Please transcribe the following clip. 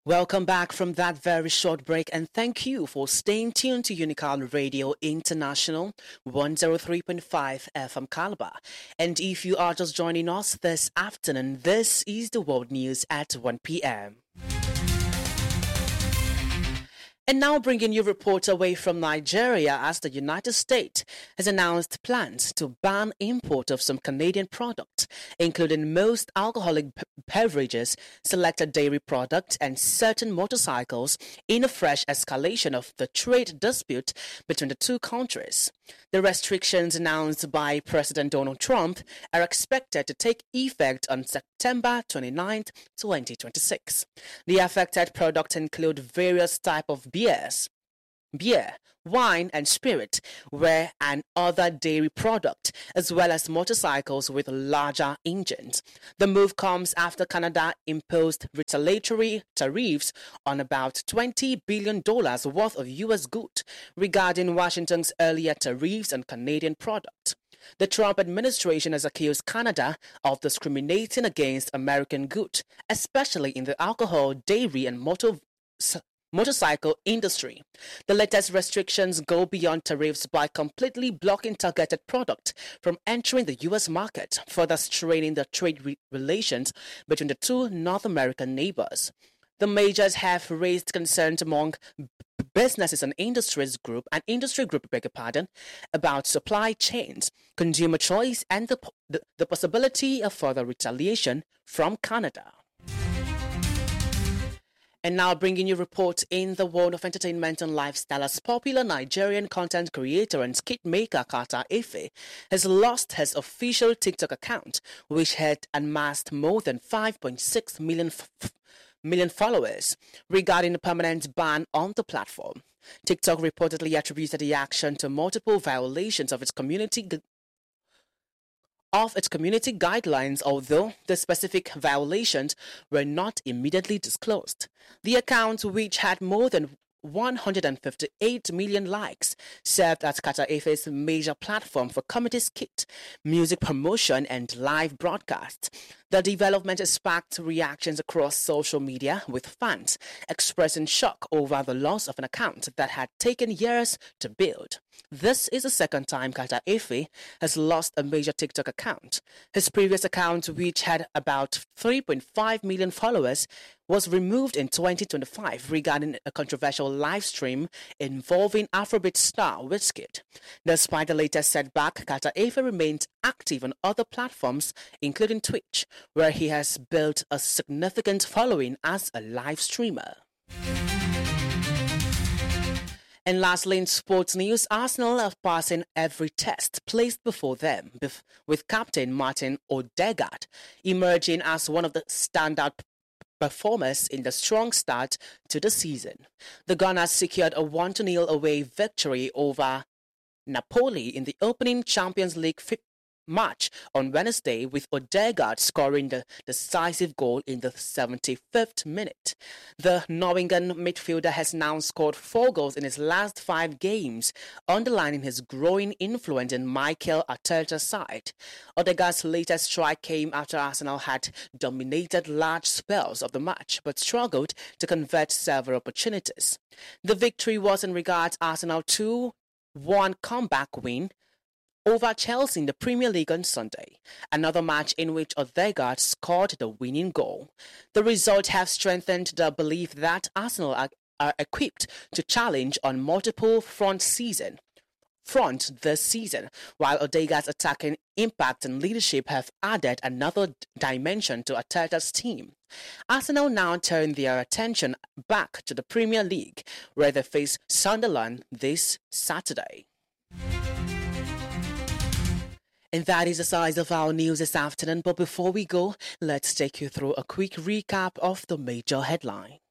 Welcome back from that very short break, and thank you for staying tuned to Unicorn Radio International 103.5 FM Calabar. And if you are just joining us this afternoon, this is the world news at 1 p.m. And now bringing you reports away from Nigeria as the United States has announced plans to ban import of some Canadian products, including most alcoholic beverages, selected dairy products, and certain motorcycles in a fresh escalation of the trade dispute between the two countries. The restrictions announced by President Donald Trump are expected to take effect on September 29, 2026. The affected products include various types of beer, wine and spirit, ware and other dairy products, as well as motorcycles with larger engines. The move comes after Canada imposed retaliatory tariffs on about $20 billion worth of U.S. goods regarding Washington's earlier tariffs on Canadian products. The Trump administration has accused Canada of discriminating against American goods, especially in the alcohol, dairy, and motorcycle industry. The latest restrictions go beyond tariffs by completely blocking targeted products from entering the U.S. market, further straining the trade relations between the two North American neighbors. The measures have raised concerns among businesses and industry group about supply chains, consumer choice, and the possibility of further retaliation from Canada. And now bringing you reports in the world of entertainment and lifestyle, as popular Nigerian content creator and skit maker Carter Efe has lost his official TikTok account, which had amassed more than 5.6 million followers, regarding a permanent ban on the platform. TikTok reportedly attributed the action to multiple violations of its community guidelines, although the specific violations were not immediately disclosed. The account, which had more than 158 million likes, served as Carter Efe's major platform for comedy skit, music promotion, and live broadcasts. The development has sparked reactions across social media, with fans expressing shock over the loss of an account that had taken years to build. This is the second time Carter Efe has lost a major TikTok account. His previous account, which had about 3.5 million followers, was removed in 2025 regarding a controversial live stream involving Afrobeat star Wizkid. Despite the latest setback, Carter Efe remains active on other platforms, including Twitch, where he has built a significant following as a live streamer. And lastly, in sports news, Arsenal are passing every test placed before them, with captain Martin Odegaard emerging as one of the standout performers in the strong start to the season. The Gunners secured a 1-0 away victory over Napoli in the opening Champions League match on Wednesday, with Odegaard scoring the decisive goal in the 75th minute. The Norwegian midfielder has now scored 4 goals in his last 5 games, underlining his growing influence in Mikel Arteta's side. Odegaard's latest strike came after Arsenal had dominated large spells of the match but struggled to convert several opportunities. The victory was in regards Arsenal 2-1 comeback win over Chelsea in the Premier League on Sunday, another match in which Odegaard scored the winning goal. The result has strengthened the belief that Arsenal are equipped to challenge on multiple fronts this season, while Odegaard's attacking impact and leadership have added another dimension to Arteta's team. Arsenal now turn their attention back to the Premier League, where they face Sunderland this Saturday. And that is the size of our news this afternoon. But before we go, let's take you through a quick recap of the major headlines.